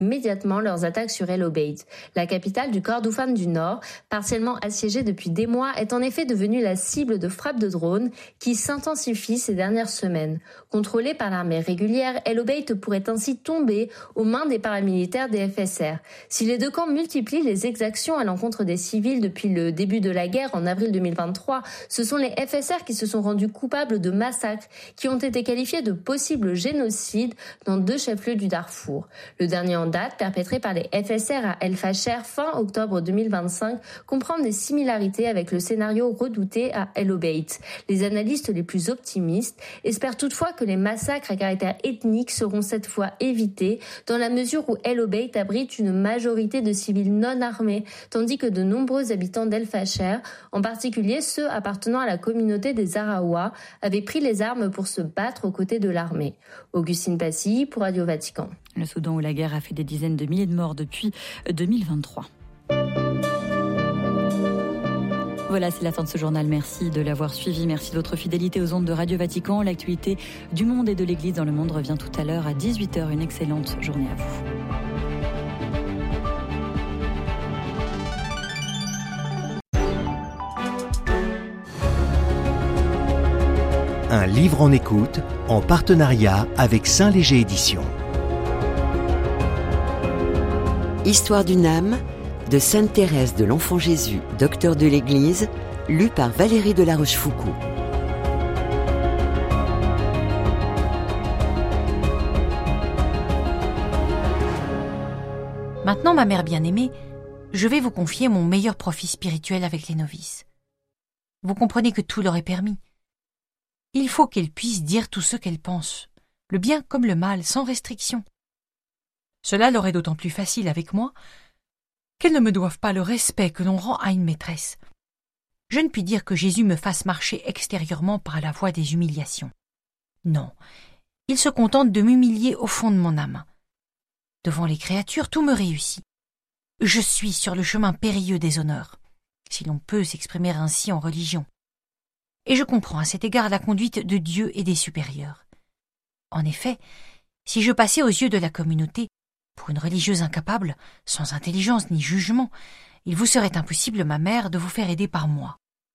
immédiatement leurs attaques sur El Obeid. La capitale du Kordofan du Nord, partiellement assiégée depuis des mois, est en effet devenue la cible de frappes de drones qui s'intensifient ces dernières semaines. Contrôlée par l'armée régulière, El Obeid pourrait ainsi tomber aux mains des paramilitaires des FSR. Si les deux camps multiplient les exactions à l'encontre des civils depuis le début de la guerre en avril 2023, ce sont les FSR qui se sont rendus coupables de massacres qui ont été qualifiés de possibles génocides dans 2 chefs-lieux du Darfour. Le dernier en date, perpétré par les FSR à El Fasher fin octobre 2025, comprend des similarités avec le scénario redouté à El Obeid. Les analystes les plus optimistes espèrent toutefois que les massacres à caractère ethnique seront cette fois évités dans la mesure où El Obeid abrite une majorité de civils non armés, tandis que de nombreux habitants d'El Fasher, en particulier ceux appartenant à la communauté des Araouas, avaient pris les armes pour se battre aux côtés de l'armée. Augustine Passy pour Radio Vatican. Le Soudan où la guerre a fait des dizaines de milliers de morts depuis 2023. Voilà, c'est la fin de ce journal. Merci de l'avoir suivi. Merci de votre fidélité aux ondes de Radio Vatican. L'actualité du monde et de l'Église dans le monde revient tout à l'heure à 18h. Une excellente journée à vous. Un livre en écoute en partenariat avec Saint-Léger Éditions. Histoire d'une âme de Sainte Thérèse de l'Enfant Jésus, docteur de l'Église, lu par Valérie de La Rochefoucauld. Maintenant, ma mère bien-aimée, je vais vous confier mon meilleur profit spirituel avec les novices. Vous comprenez que tout leur est permis. Il faut qu'elles puissent dire tout ce qu'elles pensent, le bien comme le mal, sans restriction. Cela leur est d'autant plus facile avec moi qu'elles ne me doivent pas le respect que l'on rend à une maîtresse. Je ne puis dire que Jésus me fasse marcher extérieurement par la voie des humiliations. Non, il se contente de m'humilier au fond de mon âme. Devant les créatures, tout me réussit. Je suis sur le chemin périlleux des honneurs, si l'on peut s'exprimer ainsi en religion. Et je comprends à cet égard la conduite de Dieu et des supérieurs. En effet, si je passais aux yeux de la communauté pour une religieuse incapable, sans intelligence ni jugement, il vous serait impossible, ma mère, de vous faire aider par moi.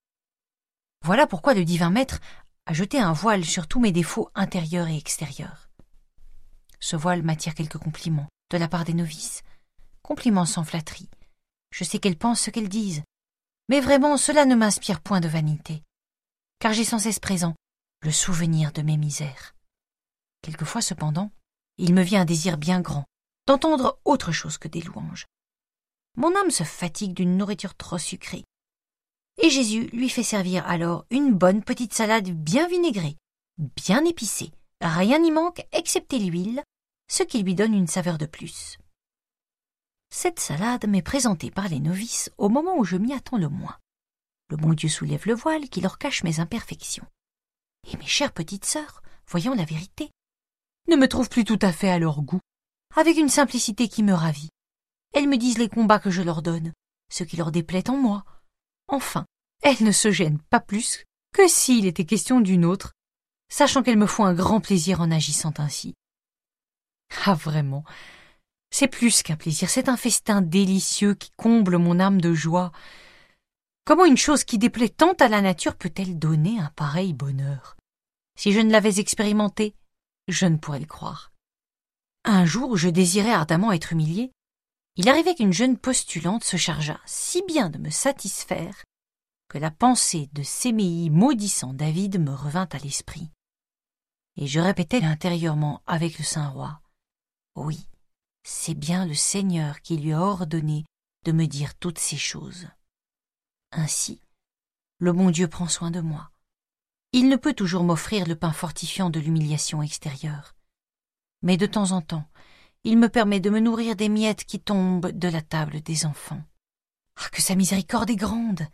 Voilà pourquoi le divin maître a jeté un voile sur tous mes défauts intérieurs et extérieurs. Ce voile m'attire quelques compliments de la part des novices, compliments sans flatterie. Je sais qu'elles pensent ce qu'elles disent, mais vraiment cela ne m'inspire point de vanité, car j'ai sans cesse présent le souvenir de mes misères. Quelquefois cependant, il me vient un désir bien grand d'entendre autre chose que des louanges. Mon âme se fatigue d'une nourriture trop sucrée, et Jésus lui fait servir alors une bonne petite salade bien vinaigrée, bien épicée. Rien n'y manque excepté l'huile, ce qui lui donne une saveur de plus. Cette salade m'est présentée par les novices au moment où je m'y attends le moins. Le bon Dieu soulève le voile qui leur cache mes imperfections. Et mes chères petites sœurs, voyant la vérité, ne me trouvent plus tout à fait à leur goût, avec une simplicité qui me ravit. Elles me disent les combats que je leur donne, ce qui leur déplaît en moi. Enfin, elles ne se gênent pas plus que s'il était question d'une autre, sachant qu'elles me font un grand plaisir en agissant ainsi. Ah vraiment, c'est plus qu'un plaisir, c'est un festin délicieux qui comble mon âme de joie. Comment une chose qui déplaît tant à la nature peut-elle donner un pareil bonheur? Si je ne l'avais expérimenté, je ne pourrais le croire. Un jour où je désirais ardemment être humiliée, il arrivait qu'une jeune postulante se chargea si bien de me satisfaire que la pensée de Séméi maudissant David me revint à l'esprit. Et je répétais intérieurement avec le Saint-Roi, « Oui, c'est bien le Seigneur qui lui a ordonné de me dire toutes ces choses. » Ainsi, le bon Dieu prend soin de moi. Il ne peut toujours m'offrir le pain fortifiant de l'humiliation extérieure. Mais de temps en temps, il me permet de me nourrir des miettes qui tombent de la table des enfants. Ah, que sa miséricorde est grande!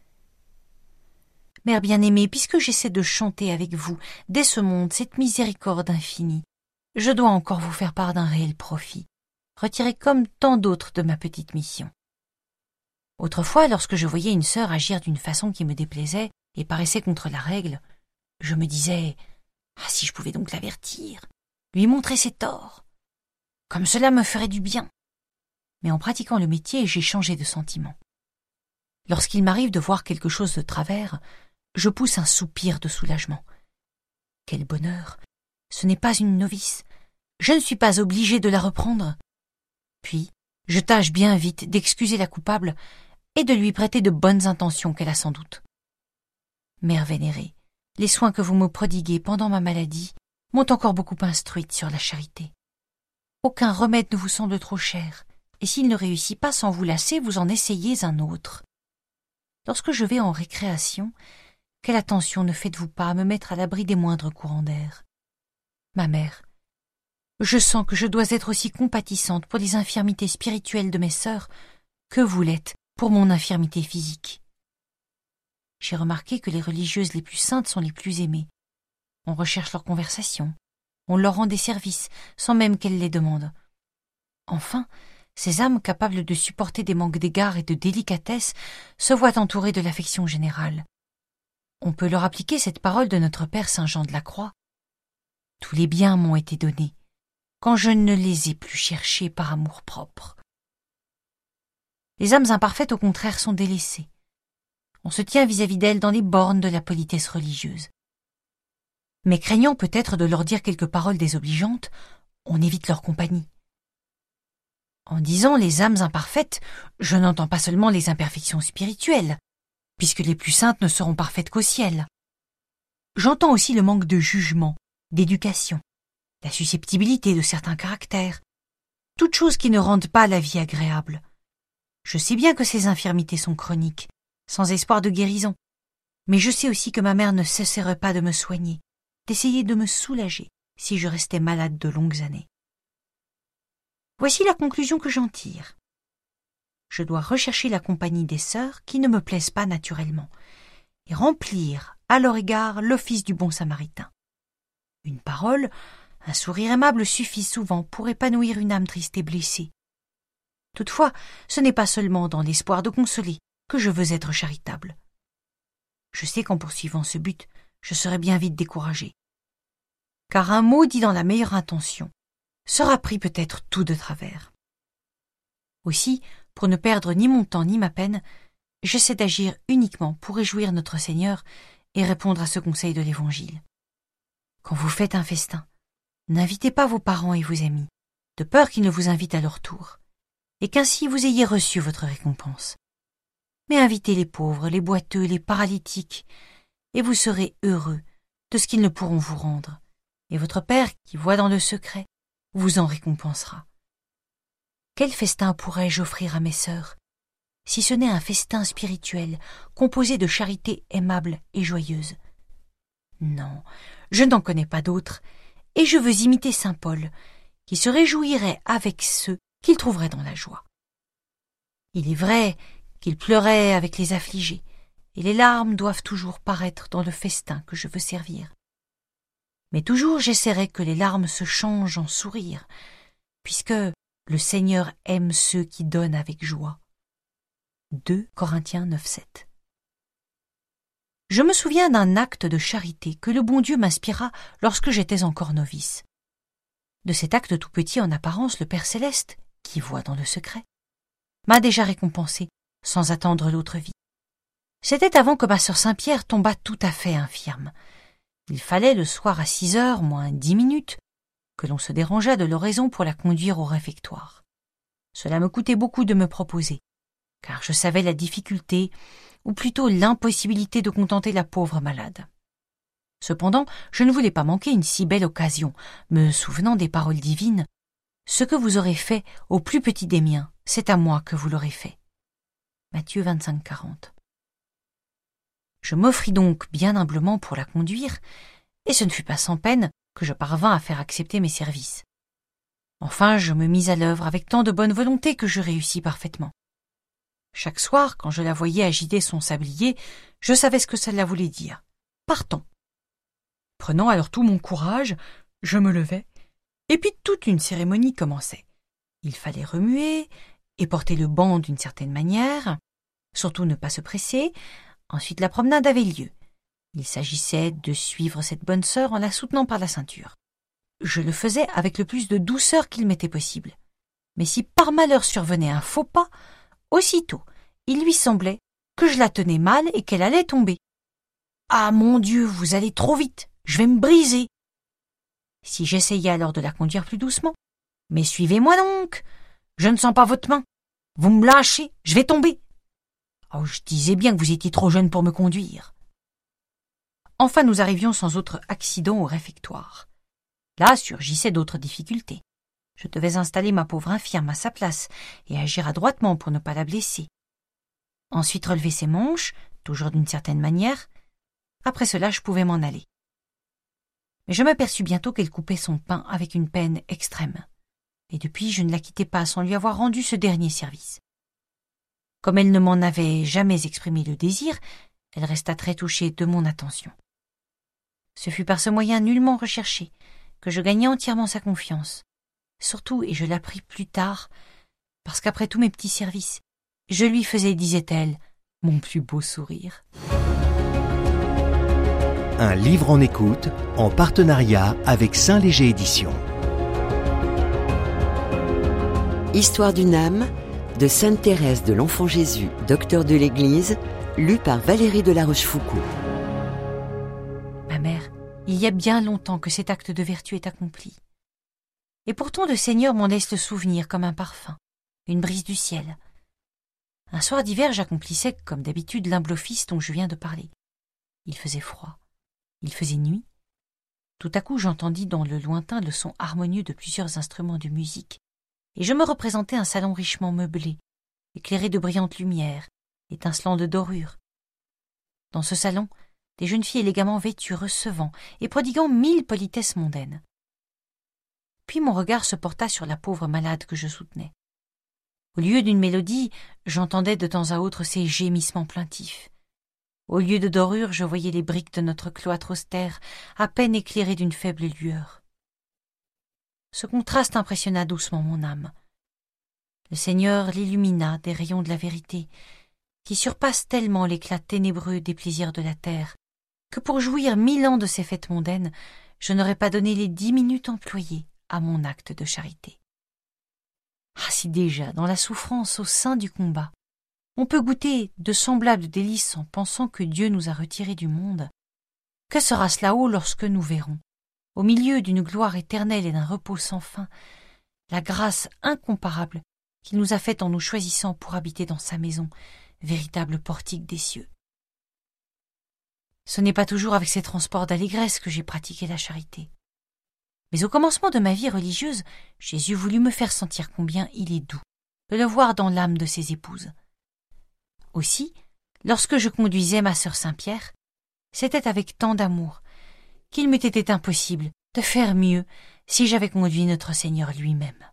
Mère bien-aimée, puisque j'essaie de chanter avec vous, dès ce monde, cette miséricorde infinie, je dois encore vous faire part d'un réel profit, retiré comme tant d'autres de ma petite mission. Autrefois, lorsque je voyais une sœur agir d'une façon qui me déplaisait et paraissait contre la règle, je me disais « Ah, si je pouvais donc l'avertir, lui montrer ses torts. Comme cela me ferait du bien. mais en pratiquant le métier, j'ai changé de sentiment. Lorsqu'il m'arrive de voir quelque chose de travers, je pousse un soupir de soulagement. Quel bonheur! Ce n'est pas une novice. Je ne suis pas obligé de la reprendre. Puis, je tâche bien vite d'excuser la coupable et de lui prêter de bonnes intentions qu'elle a sans doute. Mère vénérée, les soins que vous me prodiguez pendant ma maladie m'ont encore beaucoup instruite sur la charité. Aucun remède ne vous semble trop cher, et s'il ne réussit pas sans vous lasser, vous en essayez un autre. Lorsque je vais en récréation, quelle attention ne faites-vous pas à me mettre à l'abri des moindres courants d'air? Ma mère, je sens que je dois être aussi compatissante pour les infirmités spirituelles de mes sœurs que vous l'êtes pour mon infirmité physique. J'ai remarqué que les religieuses les plus saintes sont les plus aimées. On recherche leur conversation, on leur rend des services sans même qu'elles les demandent. Enfin, ces âmes capables de supporter des manques d'égard et de délicatesse se voient entourées de l'affection générale. On peut leur appliquer cette parole de notre Père Saint Jean de la Croix. Tous les biens m'ont été donnés, quand je ne les ai plus cherchés par amour-propre. Les âmes imparfaites, au contraire, sont délaissées. On se tient vis-à-vis d'elles dans les bornes de la politesse religieuse. Mais craignant peut-être de leur dire quelques paroles désobligeantes, on évite leur compagnie. En disant les âmes imparfaites, je n'entends pas seulement les imperfections spirituelles, puisque les plus saintes ne seront parfaites qu'au ciel. J'entends aussi le manque de jugement, d'éducation, la susceptibilité de certains caractères, toutes choses qui ne rendent pas la vie agréable. Je sais bien que ces infirmités sont chroniques, sans espoir de guérison, mais je sais aussi que ma mère ne cesserait pas de me soigner, d'essayer de me soulager si je restais malade de longues années. Voici la conclusion que j'en tire. Je dois rechercher la compagnie des sœurs qui ne me plaisent pas naturellement et remplir à leur égard l'office du bon samaritain. Une parole, un sourire aimable suffit souvent pour épanouir une âme triste et blessée. Toutefois, ce n'est pas seulement dans l'espoir de consoler que je veux être charitable. Je sais qu'en poursuivant ce but, je serai bien vite découragé. Car un mot dit dans la meilleure intention sera pris peut-être tout de travers. Aussi, pour ne perdre ni mon temps ni ma peine, j'essaie d'agir uniquement pour réjouir notre Seigneur et répondre à ce conseil de l'Évangile. Quand vous faites un festin, n'invitez pas vos parents et vos amis, de peur qu'ils ne vous invitent à leur tour, et qu'ainsi vous ayez reçu votre récompense. Mais invitez les pauvres, les boiteux, les paralytiques, et vous serez heureux de ce qu'ils ne pourront vous rendre, et votre Père, qui voit dans le secret, vous en récompensera. Quel festin pourrais-je offrir à mes sœurs, si ce n'est un festin spirituel, composé de charité aimable et joyeuse? Non, je n'en connais pas d'autre, et je veux imiter saint Paul, qui se réjouirait avec ceux qu'il trouverait dans la joie. Il est vrai qu'il pleurait avec les affligés, et les larmes doivent toujours paraître dans le festin que je veux servir. Mais toujours j'essaierai que les larmes se changent en sourires, puisque le Seigneur aime ceux qui donnent avec joie. 2 Corinthiens 9,7. Je me souviens d'un acte de charité que le bon Dieu m'inspira lorsque j'étais encore novice. De cet acte tout petit en apparence, le Père Céleste, qui voit dans le secret, m'a déjà récompensé sans attendre l'autre vie. C'était avant que ma sœur Saint-Pierre tombât tout à fait infirme. Il fallait le soir à 6h moins 10 minutes que l'on se dérangeât de l'oraison pour la conduire au réfectoire. Cela me coûtait beaucoup de me proposer, car je savais la difficulté, ou plutôt l'impossibilité de contenter la pauvre malade. Cependant, je ne voulais pas manquer une si belle occasion, me souvenant des paroles divines. Ce que vous aurez fait au plus petit des miens, c'est à moi que vous l'aurez fait. Matthieu 25, 40. Je m'offris donc bien humblement pour la conduire, et ce ne fut pas sans peine que je parvins à faire accepter mes services. Enfin, je me mis à l'œuvre avec tant de bonne volonté que je réussis parfaitement. Chaque soir, quand je la voyais agiter son sablier, je savais ce que cela voulait dire. Partons. Prenant alors tout mon courage, je me levai, et puis toute une cérémonie commençait. Il fallait remuer et porter le banc d'une certaine manière, surtout ne pas se presser. Ensuite la promenade avait lieu. Il s'agissait de suivre cette bonne sœur en la soutenant par la ceinture. Je le faisais avec le plus de douceur qu'il m'était possible. Mais si par malheur survenait un faux pas, aussitôt, il lui semblait que je la tenais mal et qu'elle allait tomber. « Ah mon Dieu, vous allez trop vite, je vais me briser !» Si j'essayais alors de la conduire plus doucement, « Mais suivez-moi donc, je ne sens pas votre main, vous me lâchez, je vais tomber !» Oh, je disais bien que vous étiez trop jeune pour me conduire. Enfin, nous arrivions sans autre accident au réfectoire. Là surgissaient d'autres difficultés. Je devais installer ma pauvre infirme à sa place et agir adroitement pour ne pas la blesser. Ensuite relever ses manches, toujours d'une certaine manière. Après cela, je pouvais m'en aller. Mais je m'aperçus bientôt qu'elle coupait son pain avec une peine extrême. Et depuis, je ne la quittais pas sans lui avoir rendu ce dernier service. Comme elle ne m'en avait jamais exprimé le désir, elle resta très touchée de mon attention. Ce fut par ce moyen nullement recherché que je gagnai entièrement sa confiance. Surtout, et je l'appris plus tard, parce qu'après tous mes petits services, je lui faisais, disait-elle, mon plus beau sourire. Un livre en écoute, en partenariat avec Saint-Léger Éditions. Histoire d'une âme, de Sainte Thérèse de l'Enfant Jésus, docteur de l'Église, lu par Valérie de La Rochefoucauld. Ma mère, il y a bien longtemps que cet acte de vertu est accompli. Et pourtant le Seigneur m'en laisse le souvenir comme un parfum, une brise du ciel. Un soir d'hiver, j'accomplissais, comme d'habitude, l'humble office dont je viens de parler. Il faisait froid, il faisait nuit. Tout à coup, j'entendis dans le lointain le son harmonieux de plusieurs instruments de musique, et je me représentais un salon richement meublé, éclairé de brillantes lumières, étincelant de dorures. Dans ce salon, des jeunes filles élégamment vêtues recevant et prodiguant 1000 politesses mondaines. Puis mon regard se porta sur la pauvre malade que je soutenais. Au lieu d'une mélodie, j'entendais de temps à autre ces gémissements plaintifs. Au lieu de dorures, je voyais les briques de notre cloître austère, à peine éclairées d'une faible lueur. Ce contraste impressionna doucement mon âme. Le Seigneur l'illumina des rayons de la vérité, qui surpassent tellement l'éclat ténébreux des plaisirs de la terre, que pour jouir 1000 ans de ces fêtes mondaines, je n'aurais pas donné les 10 minutes employées à mon acte de charité. Ah, si déjà, dans la souffrance au sein du combat, on peut goûter de semblables délices en pensant que Dieu nous a retirés du monde, que sera-ce là-haut lorsque nous verrons, au milieu d'une gloire éternelle et d'un repos sans fin, la grâce incomparable qu'il nous a faite en nous choisissant pour habiter dans sa maison, véritable portique des cieux. Ce n'est pas toujours avec ces transports d'allégresse que j'ai pratiqué la charité. Mais au commencement de ma vie religieuse, Jésus voulut me faire sentir combien il est doux de le voir dans l'âme de ses épouses. Aussi, lorsque je conduisais ma sœur Saint-Pierre, c'était avec tant d'amour qu'il m'eût été impossible de faire mieux si j'avais conduit notre Seigneur lui-même.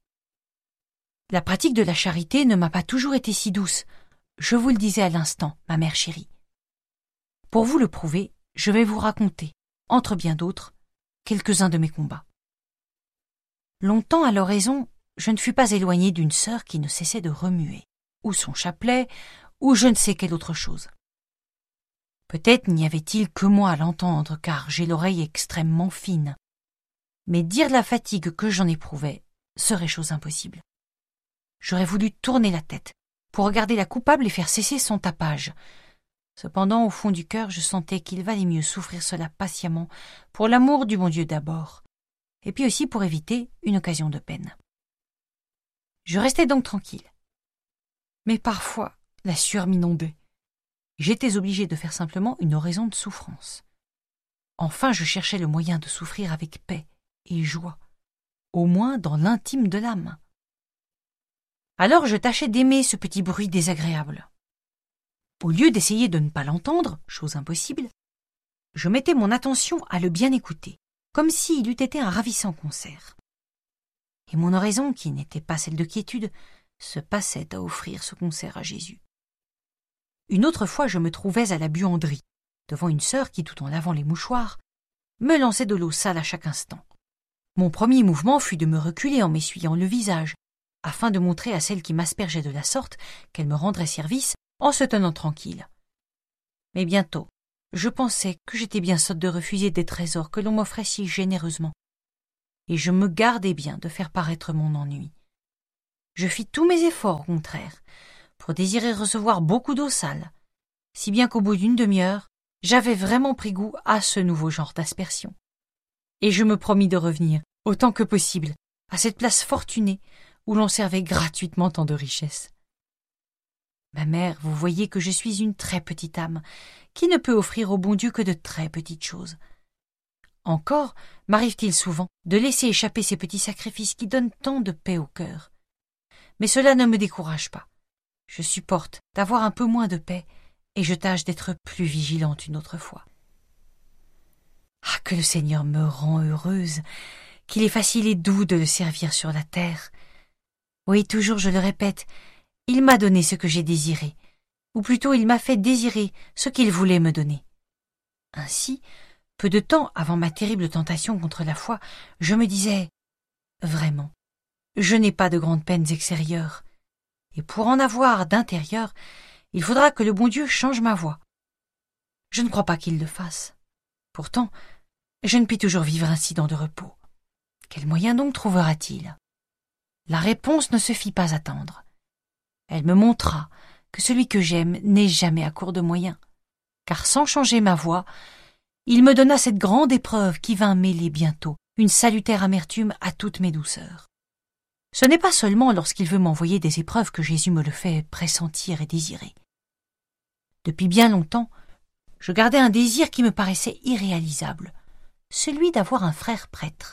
La pratique de la charité ne m'a pas toujours été si douce, je vous le disais à l'instant, ma mère chérie. Pour vous le prouver, je vais vous raconter, entre bien d'autres, quelques-uns de mes combats. Longtemps à l'oraison, je ne fus pas éloignée d'une sœur qui ne cessait de remuer, ou son chapelet, ou je ne sais quelle autre chose. Peut-être n'y avait-il que moi à l'entendre, car j'ai l'oreille extrêmement fine. Mais dire la fatigue que j'en éprouvais serait chose impossible. J'aurais voulu tourner la tête pour regarder la coupable et faire cesser son tapage. Cependant, au fond du cœur, je sentais qu'il valait mieux souffrir cela patiemment, pour l'amour du bon Dieu d'abord, et puis aussi pour éviter une occasion de peine. Je restais donc tranquille. Mais parfois, la sueur m'inondait. J'étais obligée de faire simplement une oraison de souffrance. Enfin, je cherchais le moyen de souffrir avec paix et joie, au moins dans l'intime de l'âme. Alors je tâchais d'aimer ce petit bruit désagréable. Au lieu d'essayer de ne pas l'entendre, chose impossible, je mettais mon attention à le bien écouter, comme s'il eût été un ravissant concert. Et mon oraison, qui n'était pas celle de quiétude, se passait à offrir ce concert à Jésus. Une autre fois, je me trouvais à la buanderie, devant une sœur qui, tout en lavant les mouchoirs, me lançait de l'eau sale à chaque instant. Mon premier mouvement fut de me reculer en m'essuyant le visage, afin de montrer à celle qui m'aspergeait de la sorte qu'elle me rendrait service en se tenant tranquille. Mais bientôt, je pensais que j'étais bien sotte de refuser des trésors que l'on m'offrait si généreusement, et je me gardais bien de faire paraître mon ennui. Je fis tous mes efforts, au contraire, pour désirer recevoir beaucoup d'eau sale, si bien qu'au bout d'une demi-heure, j'avais vraiment pris goût à ce nouveau genre d'aspersion. Et je me promis de revenir, autant que possible, à cette place fortunée où l'on servait gratuitement tant de richesses. Ma mère, vous voyez que je suis une très petite âme, qui ne peut offrir au bon Dieu que de très petites choses. Encore m'arrive-t-il souvent de laisser échapper ces petits sacrifices qui donnent tant de paix au cœur. Mais cela ne me décourage pas. Je supporte d'avoir un peu moins de paix et je tâche d'être plus vigilante une autre fois. Ah, que le Seigneur me rend heureuse, qu'il est facile et doux de le servir sur la terre. Oui, toujours je le répète, il m'a donné ce que j'ai désiré, ou plutôt il m'a fait désirer ce qu'il voulait me donner. Ainsi, peu de temps avant ma terrible tentation contre la foi, je me disais « Vraiment, je n'ai pas de grandes peines extérieures, et pour en avoir d'intérieures, il faudra que le bon Dieu change ma voie. Je ne crois pas qu'il le fasse. Pourtant, je ne puis toujours vivre ainsi dans de repos. Quel moyen donc trouvera-t-il ? » La réponse ne se fit pas attendre. Elle me montra que celui que j'aime n'est jamais à court de moyens, car sans changer ma voie, il me donna cette grande épreuve qui vint mêler bientôt une salutaire amertume à toutes mes douceurs. Ce n'est pas seulement lorsqu'il veut m'envoyer des épreuves que Jésus me le fait pressentir et désirer. Depuis bien longtemps, je gardais un désir qui me paraissait irréalisable, celui d'avoir un frère prêtre.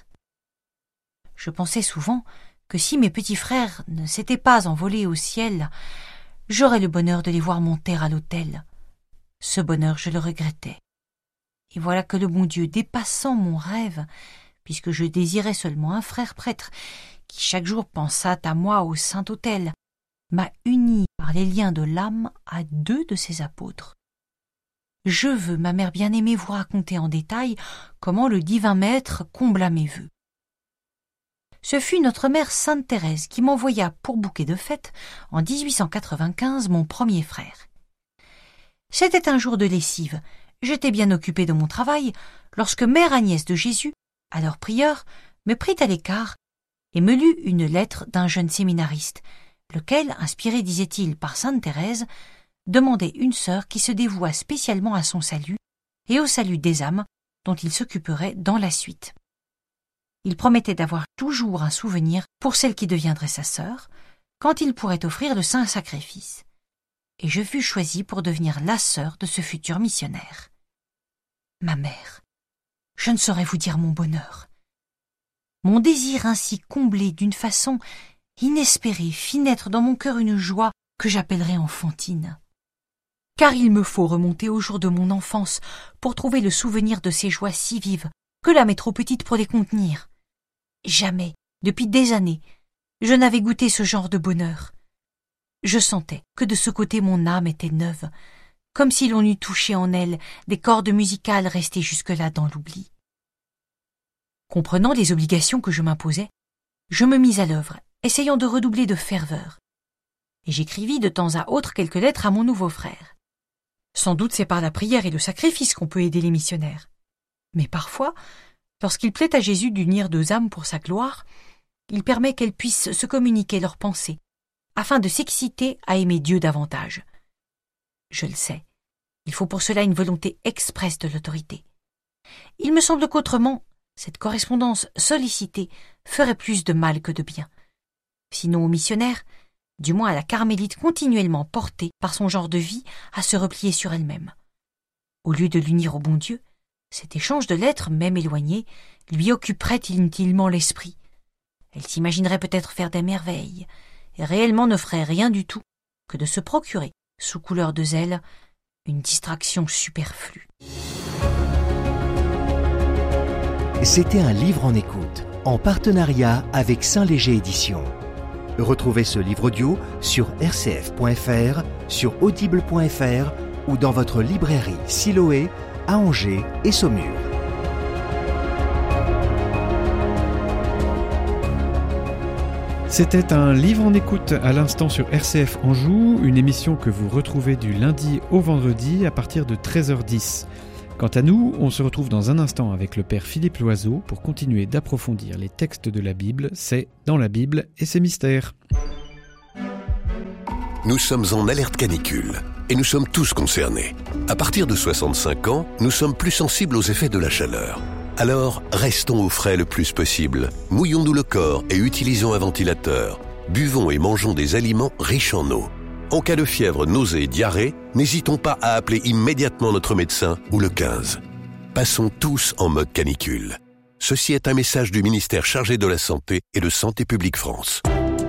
Je pensais souvent que si mes petits frères ne s'étaient pas envolés au ciel, j'aurais le bonheur de les voir monter à l'autel. Ce bonheur, je le regrettais. Et voilà que le bon Dieu, dépassant mon rêve, puisque je désirais seulement un frère prêtre, qui chaque jour pensât à moi au Saint-Autel, m'a uni par les liens de l'âme à 2 de ses apôtres. Je veux, ma mère bien-aimée, vous raconter en détail comment le divin maître combla mes vœux. Ce fut notre mère Sainte Thérèse qui m'envoya pour bouquet de fête, en 1895, mon premier frère. C'était un jour de lessive. J'étais bien occupée de mon travail lorsque mère Agnès de Jésus, alors prieure, me prit à l'écart et me lut une lettre d'un jeune séminariste, lequel, inspiré, disait-il, par Sainte Thérèse, demandait une sœur qui se dévoua spécialement à son salut et au salut des âmes dont il s'occuperait dans la suite. Il promettait d'avoir toujours un souvenir pour celle qui deviendrait sa sœur, quand il pourrait offrir le saint sacrifice. Et je fus choisie pour devenir la sœur de ce futur missionnaire. Ma mère, je ne saurais vous dire mon bonheur. Mon désir ainsi comblé d'une façon inespérée fit naître dans mon cœur une joie que j'appellerais enfantine. Car il me faut remonter au jour de mon enfance pour trouver le souvenir de ces joies si vives que l'âme est trop petite pour les contenir. Jamais, depuis des années, je n'avais goûté ce genre de bonheur. Je sentais que de ce côté mon âme était neuve, comme si l'on eût touché en elle des cordes musicales restées jusque-là dans l'oubli. Comprenant les obligations que je m'imposais, je me mis à l'œuvre, essayant de redoubler de ferveur. Et j'écrivis de temps à autre quelques lettres à mon nouveau frère. Sans doute c'est par la prière et le sacrifice qu'on peut aider les missionnaires. Mais parfois, lorsqu'il plaît à Jésus d'unir 2 âmes pour sa gloire, il permet qu'elles puissent se communiquer leurs pensées, afin de s'exciter à aimer Dieu davantage. Je le sais, il faut pour cela une volonté expresse de l'autorité. Il me semble qu'autrement, cette correspondance sollicitée ferait plus de mal que de bien. Sinon aux missionnaires, du moins à la carmélite continuellement portée par son genre de vie à se replier sur elle-même. Au lieu de l'unir au bon Dieu, cet échange de lettres, même éloigné, lui occuperait inutilement l'esprit. Elle s'imaginerait peut-être faire des merveilles, et réellement ne ferait rien du tout que de se procurer, sous couleur de zèle, une distraction superflue. C'était un livre en écoute, en partenariat avec Saint-Léger Éditions. Retrouvez ce livre audio sur rcf.fr, sur audible.fr ou dans votre librairie Siloé, à Angers et Saumur. C'était un livre en écoute à l'instant sur RCF Anjou, une émission que vous retrouvez du lundi au vendredi à partir de 13h10. Quant à nous, on se retrouve dans un instant avec le père Philippe Loiseau pour continuer d'approfondir les textes de la Bible. C'est Dans la Bible et ses mystères. nous sommes en alerte canicule et nous sommes tous concernés. À partir de 65 ans, nous sommes plus sensibles aux effets de la chaleur. Alors, restons au frais le plus possible. Mouillons-nous le corps et utilisons un ventilateur. Buvons et mangeons des aliments riches en eau. En cas de fièvre, nausée et diarrhée, n'hésitons pas à appeler immédiatement notre médecin ou le 15. Passons tous en mode canicule. Ceci est un message du ministère chargé de la Santé et de Santé publique France.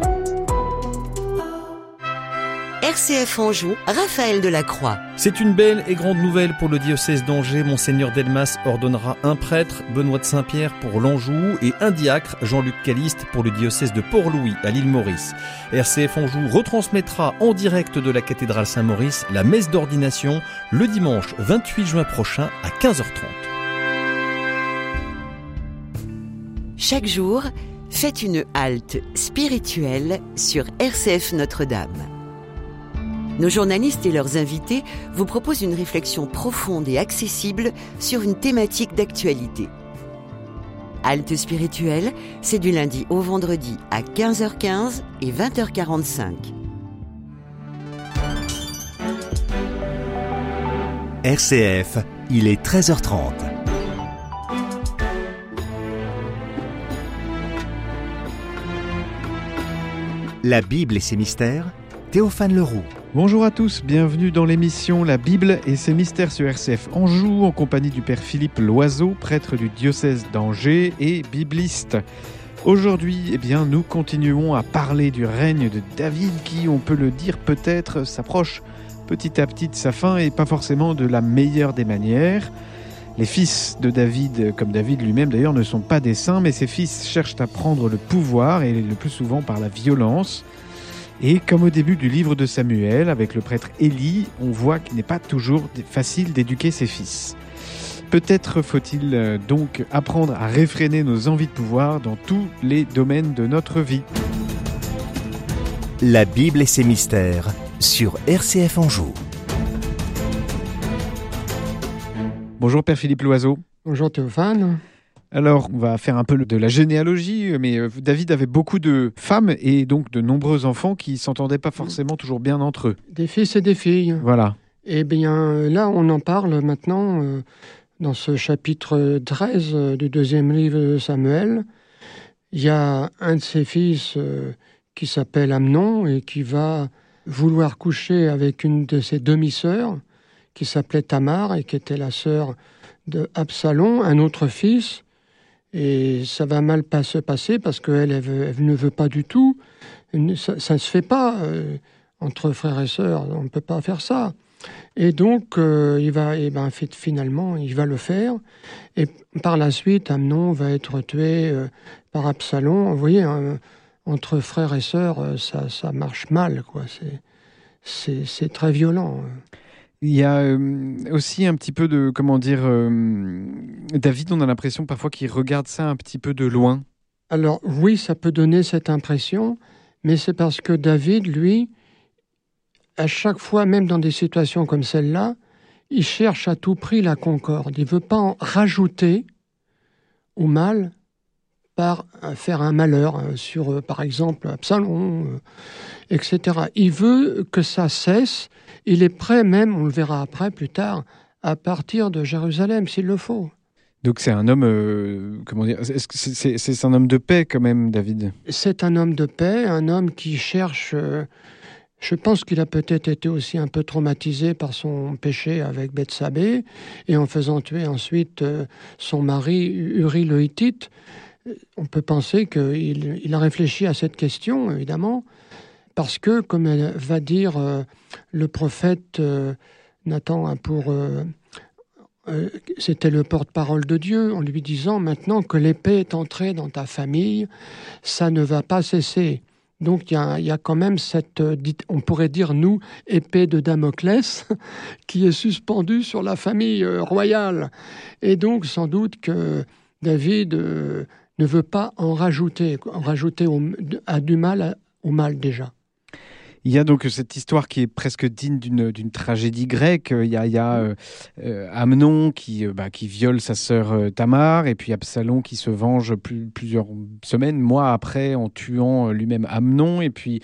RCF Anjou, Raphaël Delacroix. C'est une belle et grande nouvelle pour le diocèse d'Angers. Monseigneur Delmas ordonnera un prêtre, Benoît de Saint-Pierre, pour l'Anjou et un diacre, Jean-Luc Caliste, pour le diocèse de Port-Louis, à l'île Maurice. RCF Anjou retransmettra en direct de la cathédrale Saint-Maurice la messe d'ordination le dimanche 28 juin prochain à 15h30. Chaque jour, faites une halte spirituelle sur RCF Notre-Dame. Nos journalistes et leurs invités vous proposent une réflexion profonde et accessible sur une thématique d'actualité. Halte spirituelle, c'est du lundi au vendredi à 15h15 et 20h45. RCF, il est 13h30. La Bible et ses mystères, Théophane Leroux. Bonjour à tous, bienvenue dans l'émission La Bible et ses mystères sur RCF Anjou, en compagnie du Père Philippe Loiseau, prêtre du diocèse d'Angers et bibliste. Aujourd'hui, nous continuons à parler du règne de David qui, on peut le dire peut-être, s'approche petit à petit de sa fin et pas forcément de la meilleure des manières. Les fils de David, comme David lui-même d'ailleurs, ne sont pas des saints, mais ses fils cherchent à prendre le pouvoir et le plus souvent par la violence. Et comme au début du livre de Samuel, avec le prêtre Élie, on voit qu'il n'est pas toujours facile d'éduquer ses fils. Peut-être faut-il donc apprendre à réfréner nos envies de pouvoir dans tous les domaines de notre vie. La Bible et ses mystères sur RCF Anjou. Bonjour Père Philippe Loiseau. Bonjour Théophane. Alors, on va faire un peu de la généalogie, mais David avait beaucoup de femmes et donc de nombreux enfants qui ne s'entendaient pas forcément toujours bien entre eux. Des fils et des filles. Voilà. Eh bien, là, on en parle maintenant dans ce chapitre 13 du deuxième livre de Samuel. Il y a un de ses fils qui s'appelle Amnon et qui va vouloir coucher avec une de ses demi-sœurs qui s'appelait Tamar et qui était la sœur de Absalom, un autre fils. Et ça va mal se passer parce qu'elle elle ne veut pas du tout. Ça ne se fait pas entre frères et sœurs. On ne peut pas faire ça. Et donc, finalement, il va le faire. Et par la suite, Amnon va être tué par Absalom. Vous voyez, entre frères et sœurs, ça marche mal, quoi. C'est très violent. Il y a aussi un petit peu de, David, on a l'impression parfois qu'il regarde ça un petit peu de loin. Alors oui, ça peut donner cette impression, mais c'est parce que David, lui, à chaque fois, même dans des situations comme celle-là, il cherche à tout prix la concorde. Il ne veut pas en rajouter au mal par faire un malheur sur, par exemple, Absalom, etc. Il veut que ça cesse. Il est prêt même, on le verra après, plus tard, à partir de Jérusalem, s'il le faut. Donc c'est un homme, est-ce que c'est un homme de paix quand même, David ? C'est un homme de paix, un homme qui cherche... je pense qu'il a peut-être été aussi un peu traumatisé par son péché avec Bethsabée, et en faisant tuer ensuite son mari Uri le Hittite. On peut penser qu'il a réfléchi à cette question, évidemment, parce que, comme va dire le prophète Nathan, c'était le porte-parole de Dieu, en lui disant « Maintenant que l'épée est entrée dans ta famille, ça ne va pas cesser ». Donc il y a quand même cette, on pourrait dire nous, épée de Damoclès, qui est suspendue sur la famille royale. Et donc sans doute que David ne veut pas en rajouter, à du mal au mal déjà. Il y a donc cette histoire qui est presque digne d'une tragédie grecque. Il y a Amnon qui viole sa sœur Tamar, et puis Absalom qui se venge plusieurs semaines, mois après, en tuant lui-même Amnon. Et puis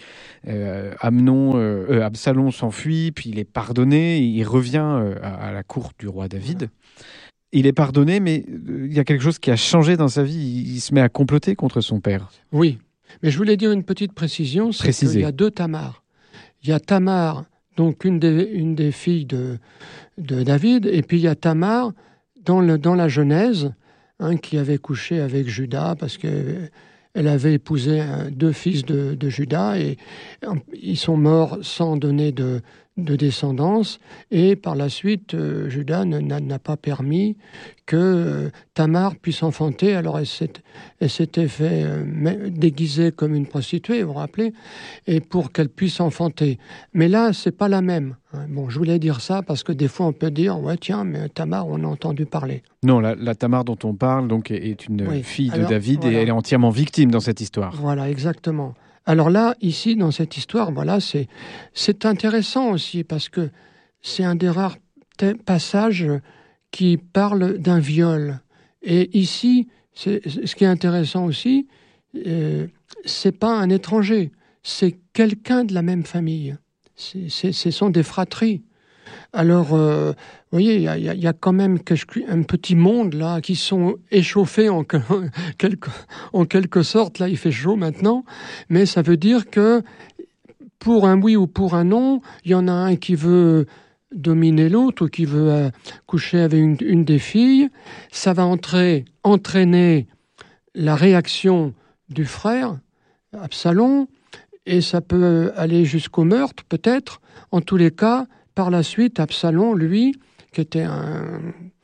Absalom s'enfuit, puis il est pardonné, et il revient à la cour du roi David. Il est pardonné, mais il y a quelque chose qui a changé dans sa vie. Il se met à comploter contre son père. Oui, mais je voulais dire une petite précision, c'est qu'il y a 2 Tamar. Il y a Tamar, donc une des filles de David, et puis il y a Tamar dans la Genèse, qui avait couché avec Judas parce qu'elle avait épousé 2 fils de Judas, et ils sont morts sans donner de descendance, et par la suite Judas n'a pas permis que Tamar puisse enfanter. Alors elle s'était fait déguiser comme une prostituée, vous vous rappelez, et pour qu'elle puisse enfanter. Mais là c'est pas la même. Bon, je voulais dire ça parce que des fois on peut dire ouais tiens, mais Tamar on a entendu parler. Non, la Tamar dont on parle donc est une fille de David, voilà. Et elle est entièrement victime dans cette histoire. Voilà, exactement. Alors là, ici, dans cette histoire, voilà, c'est intéressant aussi parce que c'est un des rares passages qui parle d'un viol. Et ici, ce qui est intéressant aussi, c'est pas un étranger, c'est quelqu'un de la même famille. Ce sont des fratries. Alors, vous voyez, il y a quand même un petit monde là qui sont échauffés en quelque sorte. Là, il fait chaud maintenant, mais ça veut dire que pour un oui ou pour un non, il y en a un qui veut dominer l'autre ou qui veut coucher avec une des filles. Ça va entraîner la réaction du frère, Absalom, et ça peut aller jusqu'au meurtre, peut-être. En tous les cas, par la suite, Absalom, lui, qui était un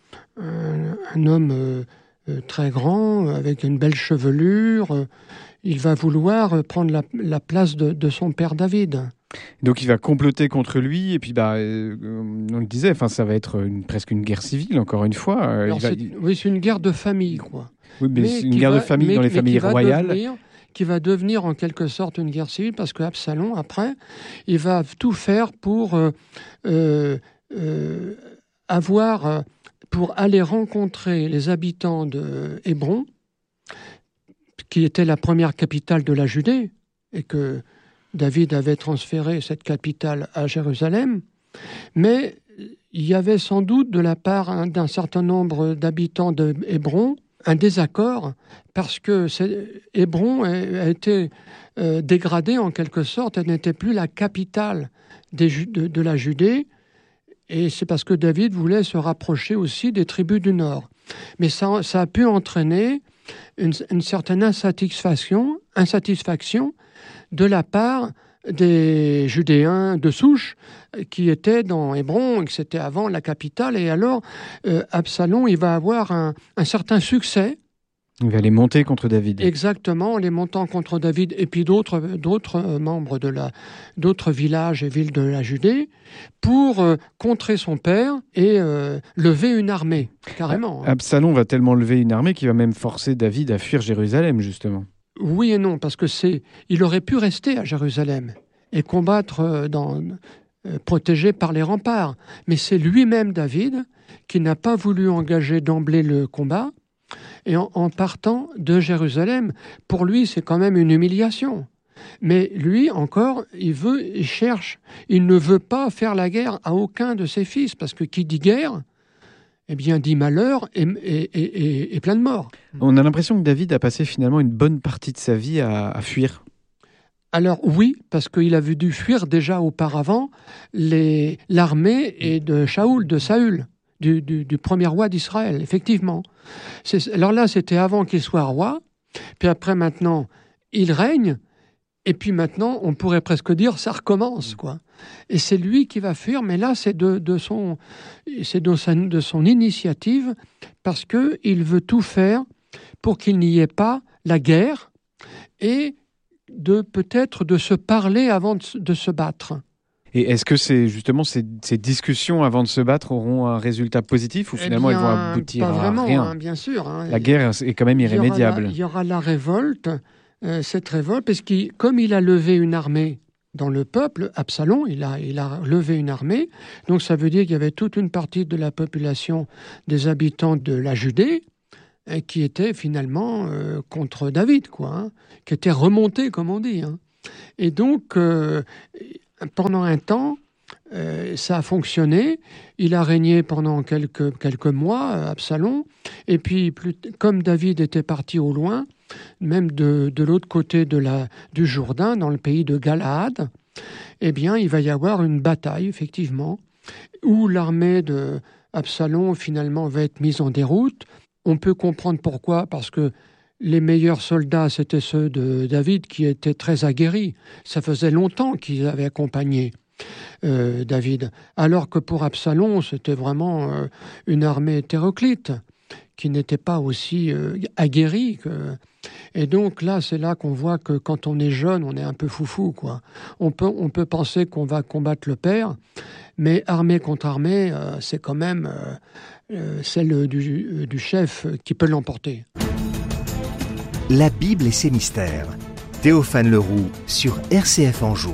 homme très grand, avec une belle chevelure, il va vouloir prendre la place de son père David. Donc il va comploter contre lui, et puis on le disait, ça va être presque une guerre civile, encore une fois. Alors, oui, c'est une guerre de famille, quoi. Oui, mais c'est une guerre de famille dans les familles royales. Qui va devenir en quelque sorte une guerre civile, parce que Absalom, après, il va tout faire pour aller rencontrer les habitants de Hébron, qui était la première capitale de la Judée, et que David avait transféré cette capitale à Jérusalem. Mais il y avait sans doute de la part d'un certain nombre d'habitants de Hébron un désaccord, parce que Hébron a été dégradée en quelque sorte, elle n'était plus la capitale de la Judée, et c'est parce que David voulait se rapprocher aussi des tribus du Nord. Mais ça a pu entraîner une certaine insatisfaction de la part des Judéens de souche qui étaient dans Hébron, et que c'était avant la capitale. Et alors, Absalom, il va avoir un certain succès. Il va les monter contre David. Exactement, les montant contre David, et puis d'autres membres d'autres villages et villes de la Judée, pour contrer son père et lever une armée, carrément. Absalom va tellement lever une armée qu'il va même forcer David à fuir Jérusalem, justement. Oui et non, parce que il aurait pu rester à Jérusalem et combattre protégé par les remparts. Mais c'est lui-même, David, qui n'a pas voulu engager d'emblée le combat. Et en partant de Jérusalem, pour lui, c'est quand même une humiliation. Mais lui, encore, il ne veut pas faire la guerre à aucun de ses fils, parce que qui dit guerre, eh bien, dit malheur et plein de morts. On a l'impression que David a passé finalement une bonne partie de sa vie à fuir. Alors oui, parce qu'il avait dû fuir déjà auparavant l'armée de Saül, du premier roi d'Israël, effectivement. Alors là, c'était avant qu'il soit roi, puis après maintenant, il règne, et puis maintenant, on pourrait presque dire, ça recommence, quoi. Et c'est lui qui va fuir, mais là, c'est de son initiative, parce qu'il veut tout faire pour qu'il n'y ait pas la guerre, et peut-être de se parler avant de se battre. Et est-ce que justement ces discussions avant de se battre auront un résultat positif, ou finalement elles vont aboutir pas vraiment, à rien bien sûr. La guerre est quand même irrémédiable. Il y aura la révolte, cette révolte, parce que comme il a levé une armée dans le peuple, Absalom, il a levé une armée. Donc ça veut dire qu'il y avait toute une partie de la population des habitants de la Judée qui était finalement contre David, qui était remonté, comme on dit. Et donc, pendant un temps, ça a fonctionné. Il a régné pendant quelques mois, Absalom. Et puis, comme David était parti au loin, même de l'autre côté du Jourdain, dans le pays de Galaad, eh bien, il va y avoir une bataille, effectivement, où l'armée de Absalom, finalement, va être mise en déroute. On peut comprendre pourquoi, parce que les meilleurs soldats, c'était ceux de David qui étaient très aguerris. Ça faisait longtemps qu'ils avaient accompagné David. Alors que pour Absalom, c'était vraiment une armée hétéroclite, qui n'était pas aussi aguerrie Et donc là, c'est là qu'on voit que quand on est jeune, on est un peu foufou, On peut penser qu'on va combattre le père, mais armée contre armée, c'est quand même celle du chef qui peut l'emporter. La Bible et ses mystères. Théophane Leroux sur RCF Anjou.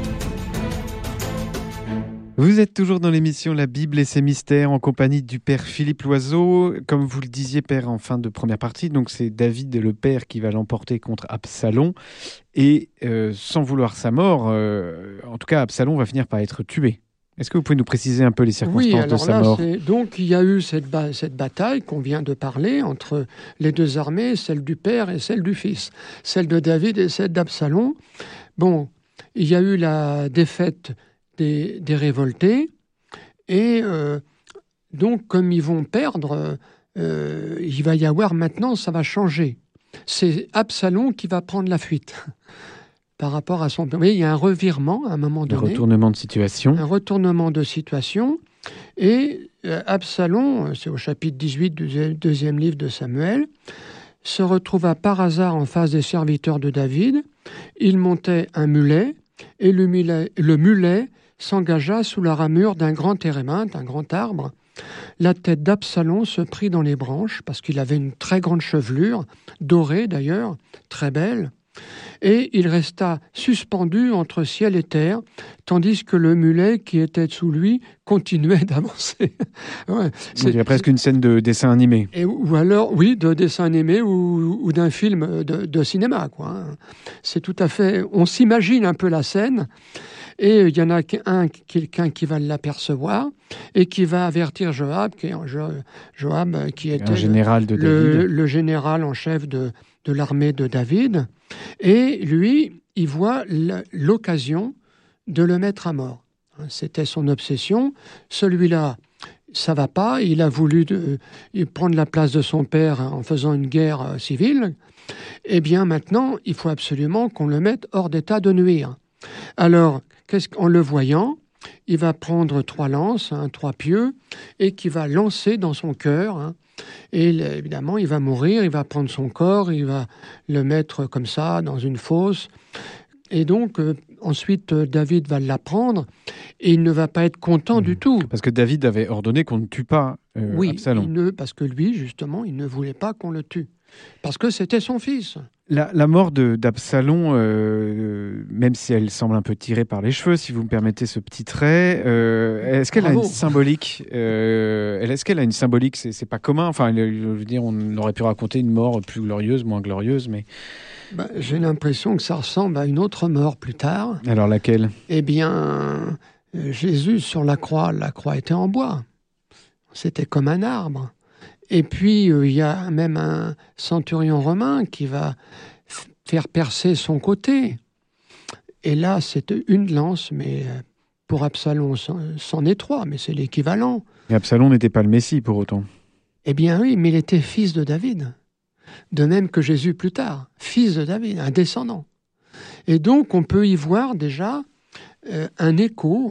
Vous êtes toujours dans l'émission La Bible et ses mystères en compagnie du père Philippe Loiseau. Comme vous le disiez, père, en fin de première partie, donc c'est David le père qui va l'emporter contre Absalom. Et sans vouloir sa mort, en tout cas, Absalom va finir par être tué. Est-ce que vous pouvez nous préciser un peu les circonstances de sa mort ? Donc il y a eu cette bataille qu'on vient de parler entre les deux armées, celle du père et celle du fils, celle de David et celle d'Absalom. Bon, il y a eu la défaite des révoltés, et donc comme ils vont perdre, il va y avoir maintenant, ça va changer. C'est Absalom qui va prendre la fuite par rapport à son... Vous voyez, il y a un revirement à un moment donné. Un retournement de situation. Un retournement de situation, et Absalom, c'est au chapitre 18 du deuxième livre de Samuel, se retrouva par hasard en face des serviteurs de David. Il montait un mulet, et le mulet s'engagea sous la ramure d'un grand téréminthe, un grand arbre. La tête d'Absalom se prit dans les branches, parce qu'il avait une très grande chevelure, dorée d'ailleurs, très belle, et il resta suspendu entre ciel et terre, tandis que le mulet qui était sous lui continuait d'avancer. Ouais, il y a presque une scène de dessin animé. Ou alors, oui, de dessin animé ou d'un film de cinéma, C'est tout à fait... On s'imagine un peu la scène. Et il y en a quelqu'un qui va l'apercevoir et qui va avertir Joab, qui était un général de David. Le général en chef de l'armée de David. Et lui, il voit l'occasion de le mettre à mort. C'était son obsession. Celui-là, ça va pas. Il a voulu prendre la place de son père en faisant une guerre civile. Eh bien, maintenant, il faut absolument qu'on le mette hors d'état de nuire. Alors, en le voyant, il va prendre 3 lances, 3 pieux, et qui va lancer dans son cœur. Et évidemment, il va mourir, il va prendre son corps, il va le mettre comme ça dans une fosse. Et donc, ensuite, David va l'apprendre, et il ne va pas être content du tout. Parce que David avait ordonné qu'on ne tue pas Absalom. Oui, parce que lui, justement, il ne voulait pas qu'on le tue. Parce que c'était son fils. La mort d'Absalom, même si elle semble un peu tirée par les cheveux, si vous me permettez ce petit trait, est-ce qu'elle a une symbolique Est-ce qu'elle a une symbolique ? C'est pas commun. Enfin, je veux dire, on aurait pu raconter une mort plus glorieuse, moins glorieuse, mais... j'ai l'impression que ça ressemble à une autre mort plus tard. Alors laquelle ? Eh bien, Jésus sur la croix était en bois. C'était comme un arbre. Et puis, il y a même un centurion romain qui va faire percer son côté. Et là, c'est une lance, mais pour Absalom, c'en est 3, mais c'est l'équivalent. Et Absalom n'était pas le Messie, pour autant. Eh bien oui, mais il était fils de David. De même que Jésus plus tard, fils de David, un descendant. Et donc, on peut y voir déjà un écho,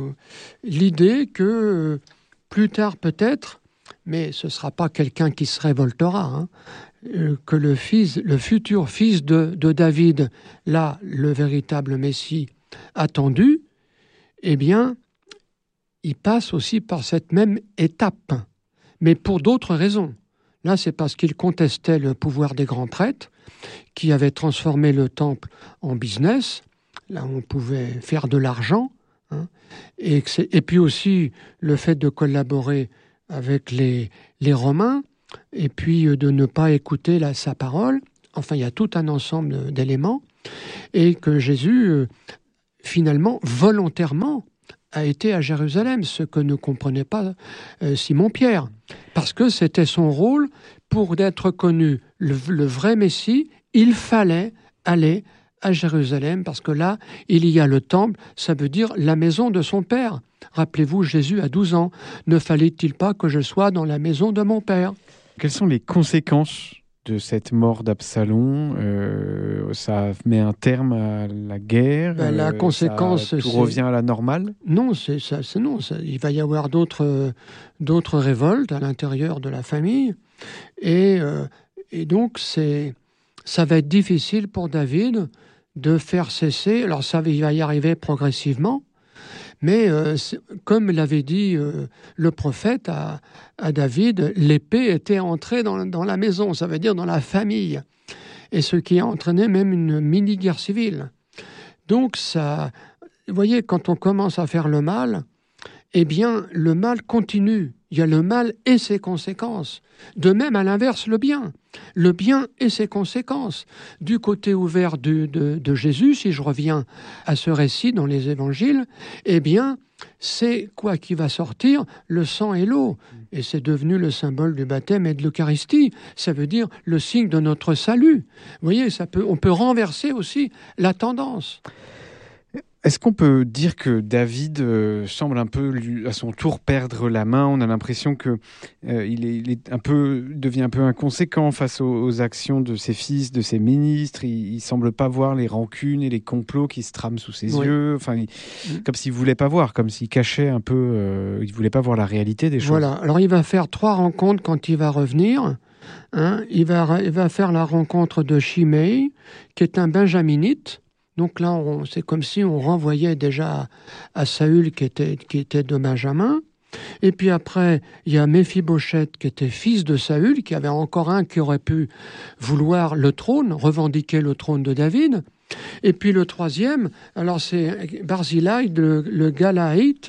l'idée que plus tard peut-être, mais ce ne sera pas quelqu'un qui se révoltera, que le futur fils de David, là, le véritable Messie attendu, eh bien, il passe aussi par cette même étape, mais pour d'autres raisons. Là, c'est parce qu'il contestait le pouvoir des grands prêtres, qui avaient transformé le temple en business, là on pouvait faire de l'argent, hein, et puis aussi le fait de collaborer avec les Romains, et puis de ne pas écouter sa parole. Enfin, il y a tout un ensemble d'éléments, et que Jésus, finalement, volontairement, a été à Jérusalem, ce que ne comprenait pas Simon-Pierre, parce que c'était son rôle. Pour être connu le vrai Messie, il fallait aller à Jérusalem, parce que là, il y a le temple, ça veut dire la maison de son père. Rappelez-vous, Jésus a 12 ans. Ne fallait-il pas que je sois dans la maison de mon père ? Quelles sont les conséquences de cette mort d'Absalom? Ça met un terme à la guerre? La conséquence, tout revient à la normale? Non, il va y avoir d'autres révoltes à l'intérieur de la famille. Et donc, ça va être difficile pour David de faire cesser. Alors, il va y arriver progressivement. Mais comme l'avait dit le prophète à David, l'épée était entrée dans la maison, ça veut dire dans la famille. Et ce qui a entraîné même une mini-guerre civile. Donc, vous voyez, quand on commence à faire le mal, eh bien, le mal continue. Il y a le mal et ses conséquences. De même, à l'inverse, le bien. Le bien et ses conséquences. Du côté ouvert de Jésus, si je reviens à ce récit dans les évangiles, eh bien, c'est quoi qui va sortir? Le sang et l'eau. Et c'est devenu le symbole du baptême et de l'Eucharistie. Ça veut dire le signe de notre salut. Vous voyez, on peut renverser aussi la tendance. Est-ce qu'on peut dire que David semble un peu, à son tour, perdre la main? On a l'impression que il devient un peu inconséquent face aux actions de ses fils, de ses ministres. Il semble pas voir les rancunes et les complots qui se trament sous ses yeux. Enfin, comme s'il voulait pas voir, comme s'il cachait un peu. Il voulait pas voir la réalité des choses. Voilà. Alors il va faire 3 rencontres quand il va revenir. Il va faire la rencontre de Shimei, qui est un benjaminite. Donc là, c'est comme si on renvoyait déjà à Saül qui était de Benjamin. Et puis après, il y a Méphibosheth qui était fils de Saül, qui avait encore un qui aurait pu vouloir le trône, revendiquer le trône de David. Et puis le troisième, alors c'est Barzillai, le Galaïte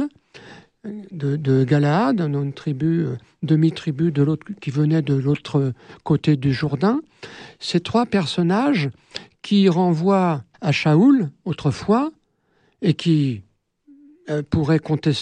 de Galaad, une tribu, demi-tribu qui venait de l'autre côté du Jourdain. Ces 3 personnages qui renvoient à Shaoul, autrefois, et qui pourrait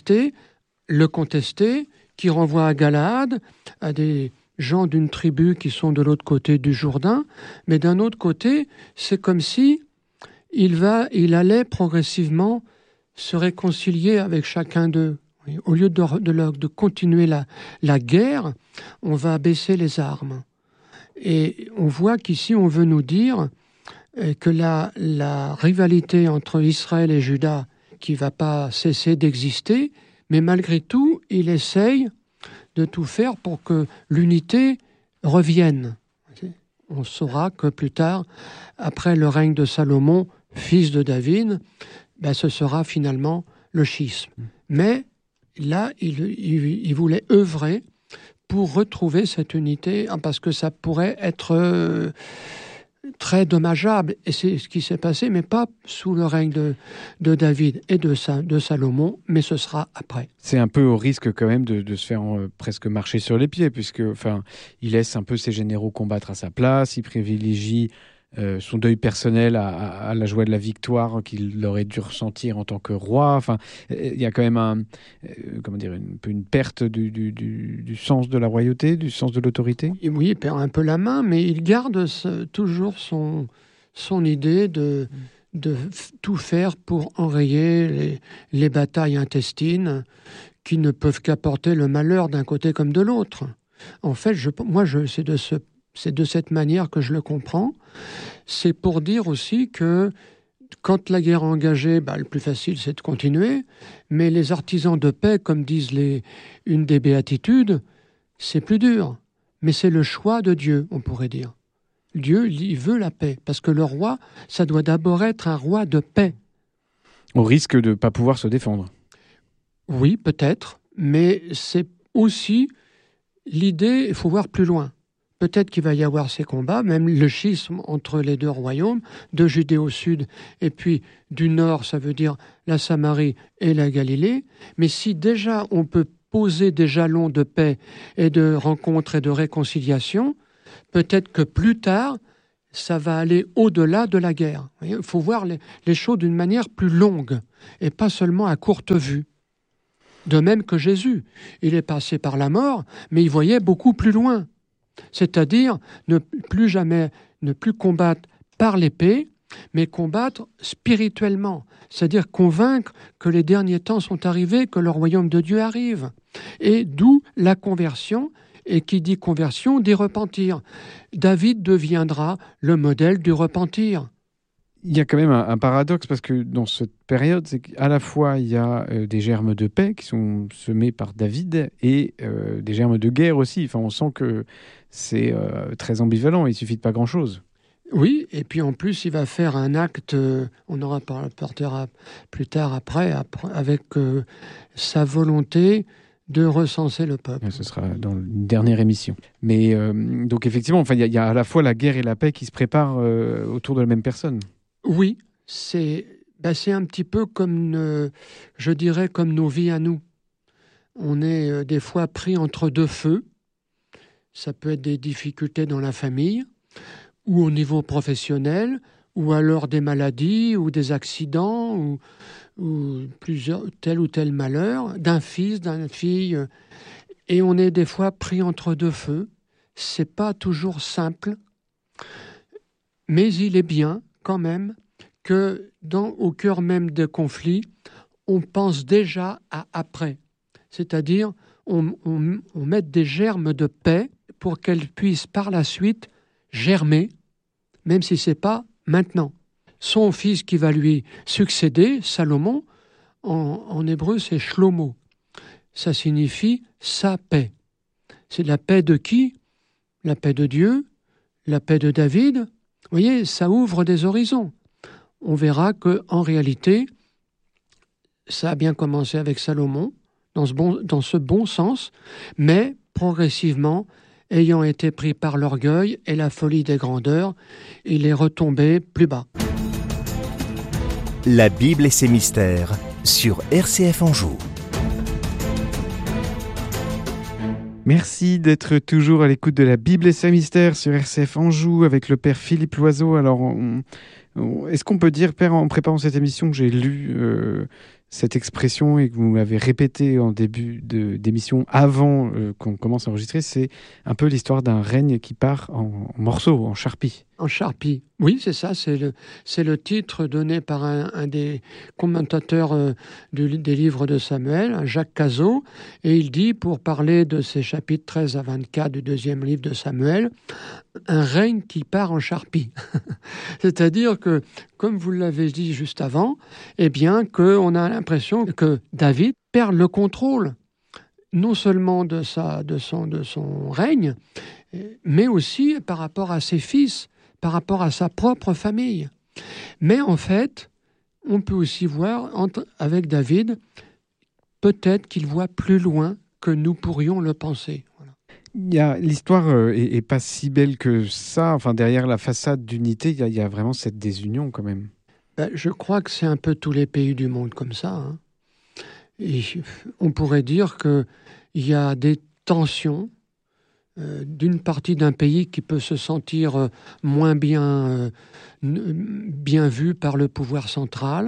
le contester, qui renvoie à Galaad, à des gens d'une tribu qui sont de l'autre côté du Jourdain, mais d'un autre côté, c'est comme si il allait progressivement se réconcilier avec chacun d'eux. Au lieu de continuer la guerre, on va baisser les armes. Et on voit qu'ici, on veut nous dire que la rivalité entre Israël et Juda, qui ne va pas cesser d'exister, mais malgré tout, il essaye de tout faire pour que l'unité revienne. On saura que plus tard, après le règne de Salomon, fils de David, ce sera finalement le schisme. Mais là, il voulait œuvrer pour retrouver cette unité, parce que ça pourrait être très dommageable, et c'est ce qui s'est passé, mais pas sous le règne de David et de Salomon, mais ce sera après. C'est un peu au risque quand même de se faire presque marcher sur les pieds, puisque il laisse un peu ses généraux combattre à sa place, il privilégie son deuil personnel à la joie de la victoire qu'il aurait dû ressentir en tant que roi. Enfin, il y a quand même une perte du sens de la royauté, du sens de l'autorité. Oui, il perd un peu la main, mais il garde toujours son idée de tout faire pour enrayer les batailles intestines qui ne peuvent qu'apporter le malheur d'un côté comme de l'autre. En fait, c'est de cette manière que je le comprends. C'est pour dire aussi que quand la guerre est engagée, le plus facile c'est de continuer, mais les artisans de paix, comme disent une des béatitudes, c'est plus dur. Mais c'est le choix de Dieu, on pourrait dire. Dieu, il veut la paix, parce que le roi, ça doit d'abord être un roi de paix. Au risque de ne pas pouvoir se défendre. Oui, peut-être, mais c'est aussi l'idée, il faut voir plus loin. peut-être qu'il va y avoir ces combats, même le schisme entre les deux royaumes, de Judée au sud, et puis du nord, ça veut dire la Samarie et la Galilée. Mais si déjà on peut poser des jalons de paix et de rencontres et de réconciliation, peut-être que plus tard, ça va aller au-delà de la guerre. Il faut voir les choses d'une manière plus longue et pas seulement à courte vue. De même que Jésus, il est passé par la mort, mais il voyait beaucoup plus loin. C'est-à-dire ne plus combattre par l'épée, mais combattre spirituellement. C'est-à-dire convaincre que les derniers temps sont arrivés, que le royaume de Dieu arrive. Et d'où la conversion. Et qui dit conversion, dit repentir. David deviendra le modèle du repentir. Il y a quand même un paradoxe, parce que dans cette période, c'est qu'à la fois il y a des germes de paix qui sont semés par David et des germes de guerre aussi. Enfin, on sent que c'est très ambivalent, il suffit de pas grand-chose. Oui, et puis en plus, il va faire un acte, on aura portera plus tard après avec sa volonté de recenser le peuple. Ce sera dans une dernière émission. Mais donc effectivement, enfin, il y a à la fois la guerre et la paix qui se préparent autour de la même personne. Oui, c'est un petit peu comme, je dirais, comme nos vies à nous. On est des fois pris entre deux feux. Ça peut être des difficultés dans la famille, ou au niveau professionnel, ou alors des maladies, ou des accidents, ou tel ou tel malheur, d'un fils, d'une fille. Et on est des fois pris entre deux feux. C'est pas toujours simple, mais il est bien quand même que au cœur même des conflits, on pense déjà à après. C'est-à-dire, on met des germes de paix pour qu'elles puissent par la suite germer, même si ce n'est pas maintenant. Son fils qui va lui succéder, Salomon, en hébreu c'est Shlomo. Ça signifie sa paix. C'est la paix de qui ? La paix de Dieu, la paix de David. Vous voyez, ça ouvre des horizons. On verra qu'en réalité, ça a bien commencé avec Salomon, dans ce bon sens, mais progressivement, ayant été pris par l'orgueil et la folie des grandeurs, il est retombé plus bas. La Bible et ses mystères sur RCF Anjou. Merci d'être toujours à l'écoute de la Bible et ses mystères sur RCF Anjou avec le Père Philippe Loiseau. Alors, est-ce qu'on peut dire, Père, en préparant cette émission, que j'ai lu cette expression et que vous m'avez répété en début d'émission avant qu'on commence à enregistrer, c'est un peu l'histoire d'un règne qui part en morceaux, en charpie. En charpie, oui, c'est ça, c'est le titre donné par un des commentateurs des livres de Samuel, Jacques Cazot, et il dit, pour parler de ces chapitres 13 à 24 du deuxième livre de Samuel, un règne qui part en charpie. C'est-à-dire que, comme vous l'avez dit juste avant, eh bien, qu'on a l'impression que David perd le contrôle, non seulement de son règne, mais aussi par rapport à ses fils, par rapport à sa propre famille. Mais en fait, on peut aussi voir, avec David, peut-être qu'il voit plus loin que nous pourrions le penser. Voilà. L'histoire est pas si belle que ça. Enfin, derrière la façade d'unité, il y a vraiment cette désunion quand même. Je crois que c'est un peu tous les pays du monde comme ça. Hein. Et on pourrait dire qu'il y a des tensions d'une partie d'un pays qui peut se sentir moins bien vu par le pouvoir central,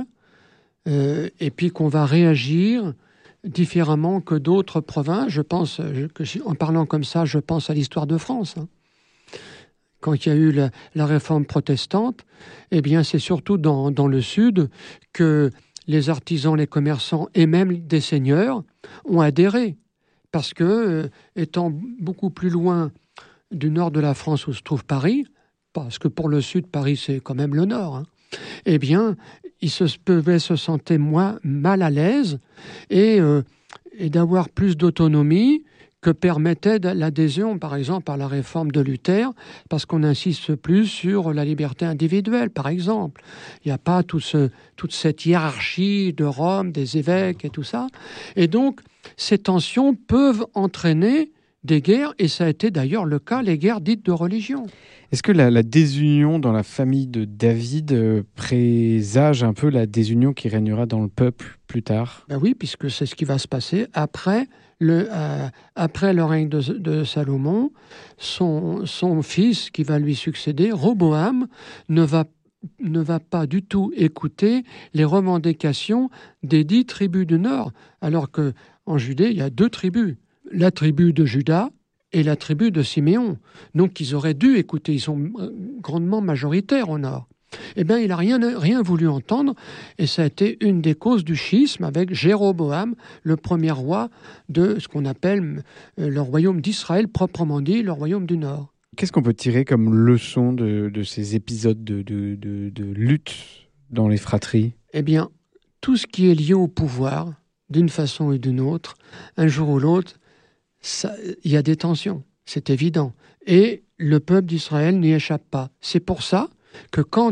et puis qu'on va réagir différemment que d'autres provinces. Je pense, en parlant comme ça, je pense à l'histoire de France. Hein. Quand il y a eu la réforme protestante, eh bien c'est surtout dans le sud que les artisans, les commerçants et même des seigneurs ont adhéré. Parce que, étant beaucoup plus loin du nord de la France où se trouve Paris, parce que pour le sud, Paris c'est quand même le nord, hein, eh bien, ils pouvaient se sentir moins mal à l'aise et d'avoir plus d'autonomie que permettait l'adhésion, par exemple, à la réforme de Luther, parce qu'on insiste plus sur la liberté individuelle, par exemple. Il n'y a pas toute cette hiérarchie de Rome, des évêques et tout ça. Et donc, ces tensions peuvent entraîner des guerres, et ça a été d'ailleurs le cas, les guerres dites de religion. Est-ce que la désunion dans la famille de David présage un peu la désunion qui régnera dans le peuple plus tard ? Ben oui, puisque c'est ce qui va se passer après le règne de Salomon. Son fils qui va lui succéder, Roboam, ne va pas du tout écouter les revendications des 10 tribus du Nord, alors qu'en Judée, il y a 2 tribus, la tribu de Juda et la tribu de Siméon. Donc ils auraient dû écouter, ils sont grandement majoritaires au Nord. Eh bien, il n'a rien voulu entendre, et ça a été une des causes du schisme avec Jéroboam, le premier roi de ce qu'on appelle le royaume d'Israël, proprement dit, le royaume du Nord. Qu'est-ce qu'on peut tirer comme leçon de ces épisodes de lutte dans les fratries ? Eh bien, tout ce qui est lié au pouvoir, d'une façon ou d'une autre, un jour ou l'autre, il y a des tensions, c'est évident. Et le peuple d'Israël n'y échappe pas. C'est pour ça que quand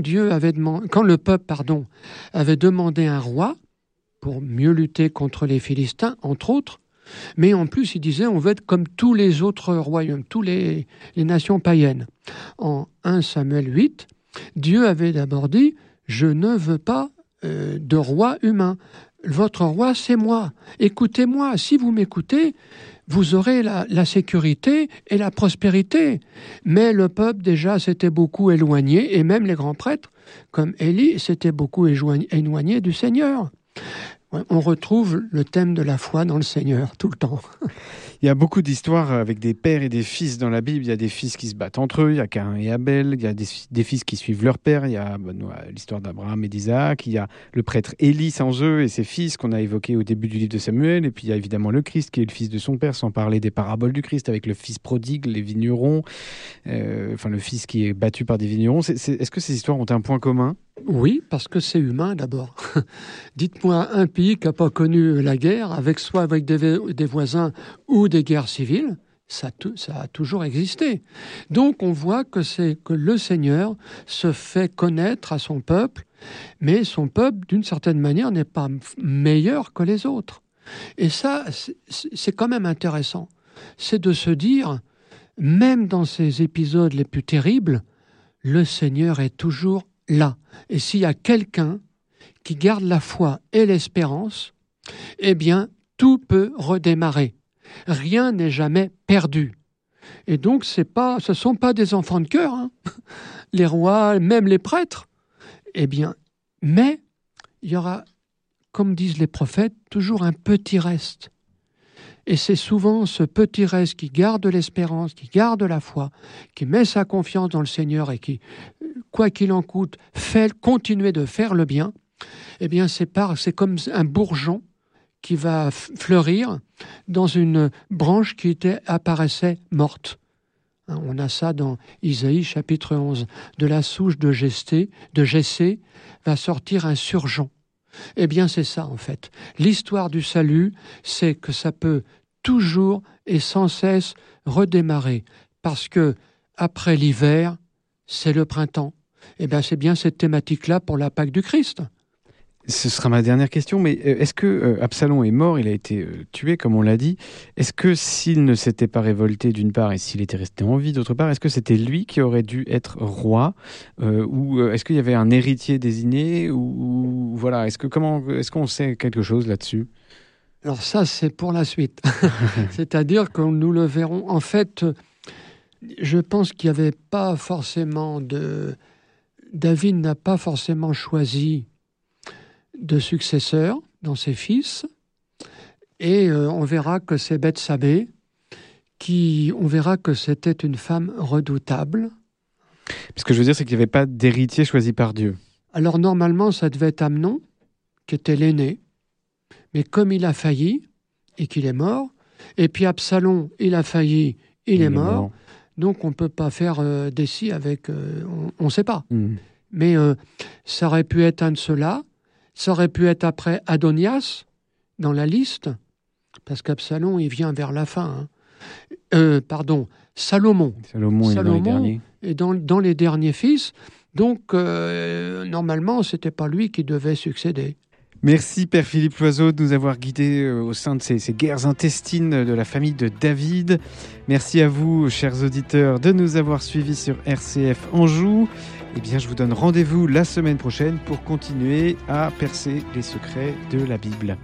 le peuple avait demandé un roi pour mieux lutter contre les Philistins, entre autres, mais en plus il disait on veut être comme tous les autres royaumes, tous les nations païennes. En 1 Samuel 8, Dieu avait d'abord dit je ne veux pas de roi humain. Votre roi, c'est moi. Écoutez-moi. Si vous m'écoutez, vous aurez la sécurité et la prospérité. Mais le peuple, déjà, s'était beaucoup éloigné, et même les grands prêtres, comme Élie, s'étaient beaucoup éloignés du Seigneur. On retrouve le thème de la foi dans le Seigneur, tout le temps. Il y a beaucoup d'histoires avec des pères et des fils dans la Bible. Il y a des fils qui se battent entre eux, il y a Caïn et Abel, il y a des fils qui suivent leur père, il y a l'histoire d'Abraham et d'Isaac, il y a le prêtre Élie sans eux et ses fils qu'on a évoqués au début du livre de Samuel, et puis il y a évidemment le Christ qui est le fils de son père, sans parler des paraboles du Christ avec le fils prodigue, les vignerons, le fils qui est battu par des vignerons. Est-ce que ces histoires ont un point commun ? Oui, parce que c'est humain d'abord. Dites-moi un pays qui n'a pas connu la guerre, soit avec des voisins ou des guerres civiles, ça a toujours existé. Donc on voit que le Seigneur se fait connaître à son peuple, mais son peuple, d'une certaine manière, n'est pas meilleur que les autres. Et ça, c'est quand même intéressant. C'est de se dire, même dans ces épisodes les plus terribles, le Seigneur est toujours là. Et s'il y a quelqu'un qui garde la foi et l'espérance, eh bien, tout peut redémarrer. Rien n'est jamais perdu. Et donc, ce ne sont pas des enfants de cœur, hein. Les rois, même les prêtres. Eh bien, mais il y aura, comme disent les prophètes, toujours un petit reste. Et c'est souvent ce petit reste qui garde l'espérance, qui garde la foi, qui met sa confiance dans le Seigneur et qui, quoi qu'il en coûte, fait continuer de faire le bien. Eh bien, c'est comme un bourgeon qui va fleurir dans une branche qui apparaissait morte. On a ça dans Isaïe chapitre 11. De la souche de Jessé va sortir un surgeon. Eh bien, c'est ça, en fait. L'histoire du salut, c'est que ça peut toujours et sans cesse redémarrer. Parce que, après l'hiver, c'est le printemps. Eh bien, c'est bien cette thématique-là pour la Pâque du Christ. Ce sera ma dernière question, mais est-ce que Absalom est mort, il a été tué, comme on l'a dit. Est-ce que s'il ne s'était pas révolté d'une part et s'il était resté en vie d'autre part, est-ce que c'était lui qui aurait dû être roi ou est-ce qu'il y avait un héritier désigné ou voilà, est-ce qu'on sait quelque chose là-dessus ? Alors ça, c'est pour la suite. C'est-à-dire que nous le verrons. En fait, je pense qu'il n'y avait pas forcément David n'a pas forcément choisi de successeur dans ses fils, et on verra que c'est Bethsabée on verra que c'était une femme redoutable. Ce que je veux dire, c'est qu'il n'y avait pas d'héritier choisi par Dieu. Alors normalement, ça devait être Amnon, qui était l'aîné, mais comme il a failli et qu'il est mort, et puis Absalom, il a failli, il est mort, donc on ne peut pas faire d'essai avec... on ne sait pas. Mais ça aurait pu être un de ceux-là. Ça aurait pu être après Adonias, dans la liste, parce qu'Absalom, il vient vers la fin. Salomon. Salomon est dans les derniers fils. Donc, normalement, ce n'était pas lui qui devait succéder. Merci Père Philippe Loiseau de nous avoir guidés au sein de ces guerres intestines de la famille de David. Merci à vous, chers auditeurs, de nous avoir suivis sur RCF Anjou. Eh bien, je vous donne rendez-vous la semaine prochaine pour continuer à percer les secrets de la Bible.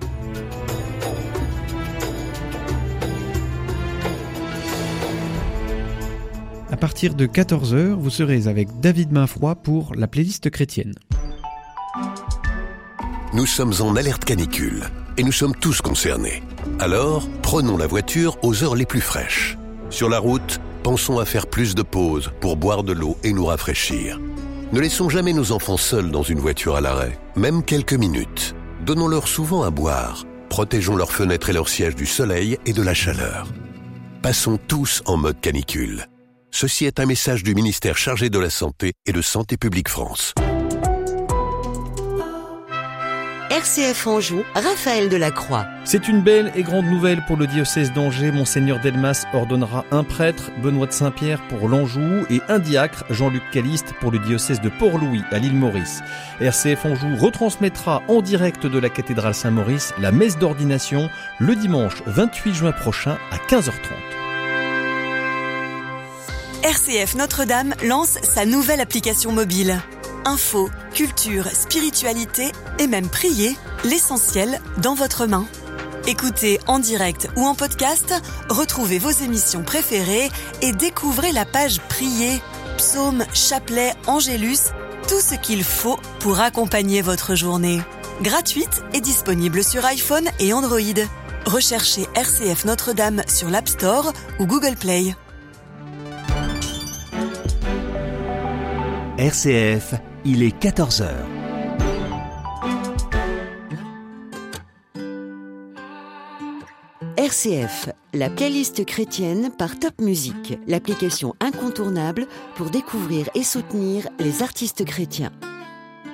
À partir de 14h, vous serez avec David Mainfroid pour la playlist chrétienne. Nous sommes en alerte canicule et nous sommes tous concernés. Alors, prenons la voiture aux heures les plus fraîches. Sur la route, pensons à faire plus de pauses pour boire de l'eau et nous rafraîchir. Ne laissons jamais nos enfants seuls dans une voiture à l'arrêt, même quelques minutes. Donnons-leur souvent à boire. Protégeons leurs fenêtres et leurs sièges du soleil et de la chaleur. Passons tous en mode canicule. Ceci est un message du ministère chargé de la Santé et de Santé publique France. RCF Anjou, Raphaël Delacroix. C'est une belle et grande nouvelle pour le diocèse d'Angers. Monseigneur Delmas ordonnera un prêtre, Benoît de Saint-Pierre, pour l'Anjou et un diacre, Jean-Luc Caliste, pour le diocèse de Port-Louis à l'île Maurice. RCF Anjou retransmettra en direct de la cathédrale Saint-Maurice la messe d'ordination le dimanche 28 juin prochain à 15h30. RCF Notre-Dame lance sa nouvelle application mobile. Info, culture, spiritualité et même prier, l'essentiel dans votre main. Écoutez en direct ou en podcast, retrouvez vos émissions préférées et découvrez la page Prier, psaumes, chapelets, angélus, tout ce qu'il faut pour accompagner votre journée. Gratuite et disponible sur iPhone et Android. Recherchez RCF Notre-Dame sur l'App Store ou Google Play. RCF, il est 14h. RCF, la playlist chrétienne par Top Music, l'application incontournable pour découvrir et soutenir les artistes chrétiens.